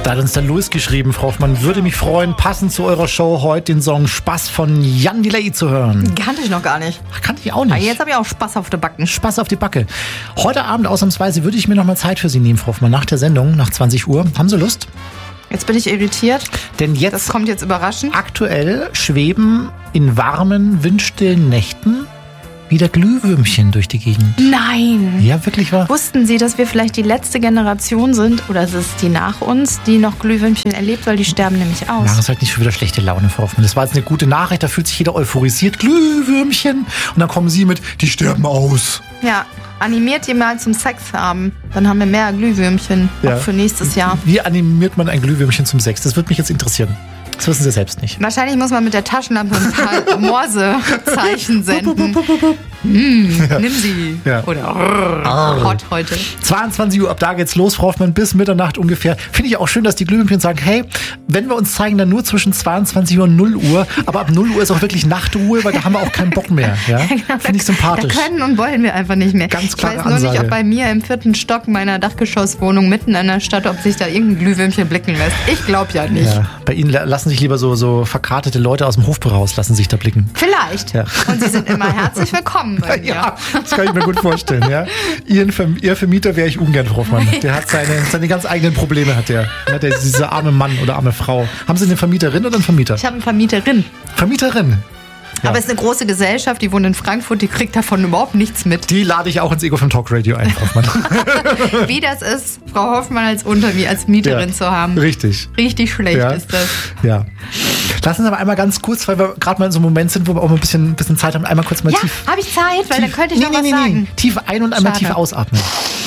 Da hat uns der Louis geschrieben, Frau Hoffmann, würde mich freuen, passend zu eurer Show heute den Song Spaß von Jan Delay zu hören. Kannte ich noch gar nicht. Ach, kannte ich auch nicht. Aber jetzt habe ich auch Spaß auf der Backen. Spaß auf die Backe. Heute Abend ausnahmsweise würde ich mir noch mal Zeit für Sie nehmen, Frau Hoffmann, nach der Sendung, nach 20 Uhr. Haben Sie Lust? Jetzt bin ich irritiert. Denn jetzt Das kommt jetzt überraschend. aktuell schweben in warmen, windstillen Nächten wieder Glühwürmchen durch die Gegend. Nein. Ja, wirklich wahr? Wussten Sie, dass wir vielleicht die letzte Generation sind, oder ist es die nach uns, die noch Glühwürmchen erlebt, weil die sterben nämlich aus? Mach es halt nicht schon wieder schlechte Laune, Frau Hoffmann. Das war jetzt eine gute Nachricht, da fühlt sich jeder euphorisiert. Glühwürmchen. Und dann kommen Sie mit, die sterben aus. Ja, animiert die mal zum Sex haben. Dann haben wir mehr Glühwürmchen, Ja. auch für nächstes Jahr. Wie animiert man ein Glühwürmchen zum Sex? Das würde mich jetzt interessieren. Das wissen Sie selbst nicht. Wahrscheinlich muss man mit der Taschenlampe ein paar Morsezeichen senden. Nimm sie. Ja. Oder hot heute. 22 Uhr, ab da geht's los, Frau Hoffmann, bis Mitternacht ungefähr. Finde ich auch schön, dass die Glühwürmchen sagen, hey, wenn wir uns zeigen, dann nur zwischen 22 Uhr und 0 Uhr. Aber ab 0 Uhr ist auch wirklich Nachtruhe, weil da haben wir auch keinen Bock mehr. Ja? Finde ich sympathisch. Da können und wollen wir einfach nicht mehr. Ganz klare ich weiß nur nicht, Ansage. ob bei mir im 4. Stock meiner Dachgeschosswohnung mitten in der Stadt, ob sich da irgendein Glühwürmchen blicken lässt. Ich glaube ja nicht. Ja, bei Ihnen lassen sich lieber so verkartete Leute aus dem Hofbräuhaus lassen sich da blicken. Vielleicht. Ja. Und Sie sind immer herzlich willkommen bei mir. Ja, das kann ich mir gut vorstellen. Ja. Ihr Vermieter wäre ich ungern, Frau Hoffmann. Der hat seine ganz eigenen Probleme, hat der. Ja, dieser arme Mann oder arme Frau. Haben Sie eine Vermieterin oder einen Vermieter? Ich habe eine Vermieterin. Vermieterin. Ja. Aber es ist eine große Gesellschaft, die wohnt in Frankfurt, die kriegt davon überhaupt nichts mit. Die lade ich auch ins Ego vom Talk Radio ein, Frau Hoffmann. Wie das ist, Frau Hoffmann als Mieterin Ja. zu haben. Richtig. Richtig schlecht Ja. ist das. Ja. Lass uns aber einmal ganz kurz, weil wir gerade mal in so einem Moment sind, wo wir auch mal ein bisschen Zeit haben, einmal kurz mal Ja, tief. habe ich Zeit, weil da könnte ich noch was sagen. Tief ein- und einmal Schade. tief ausatmen.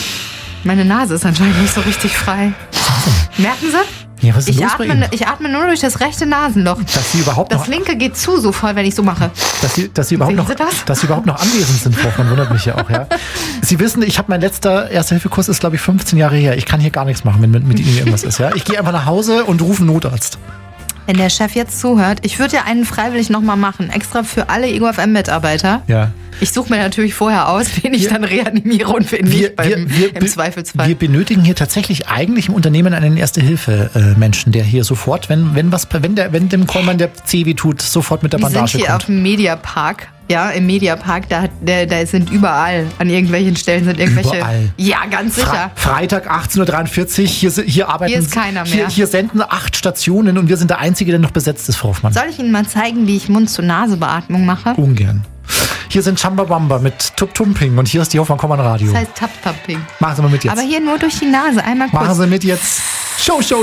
Meine Nase ist anscheinend nicht so richtig frei. Merken Sie? Ja, was ist los bei Ihnen? Ich atme nur durch das rechte Nasenloch. Dass Sie überhaupt Das noch, linke geht zu so voll, wenn ich so mache. dass Sie überhaupt Sehen noch, Sie das? dass Sie überhaupt noch anwesend sind, Frau Hoffmann, wundert mich ja auch, ja. Sie wissen, ich habe mein letzter Erste-Hilfe-Kurs ist, glaube ich, 15 Jahre her. Ich kann hier gar nichts machen, wenn mit Ihnen irgendwas ist, ja. Ich gehe einfach nach Hause und rufe einen Notarzt. Wenn der Chef jetzt zuhört, ich würde ja einen freiwillig nochmal machen, extra für alle Ego FM-Mitarbeiter. Ja. Ich suche mir natürlich vorher aus, wen ich dann reanimiere und wen nicht im Zweifelsfall. Wir benötigen hier tatsächlich eigentlich im Unternehmen einen Erste-Hilfe-Menschen, der hier sofort, wenn dem Kollmann der Zeh weh tut, sofort mit der Wir sind Bandage hier kommt. auf dem Mediapark. Ja, im Mediapark, da sind überall, an irgendwelchen Stellen sind irgendwelche... Überall. Ja, ganz sicher. Freitag 18.43 Uhr, hier arbeiten... Hier ist keiner mehr. Hier senden 8 Stationen und wir sind der Einzige, der noch besetzt ist, Frau Hoffmann. Soll ich Ihnen mal zeigen, wie ich Mund-zu-Nase-Beatmung mache? Ungern. Hier sind Chambawamba mit Tup-Tumping und hier ist die Hoffmann-Kommern Radio. Das heißt Tap-Tapping. Machen Sie mal mit jetzt. Aber hier nur durch die Nase, einmal kurz. Machen Sie mit jetzt. Show.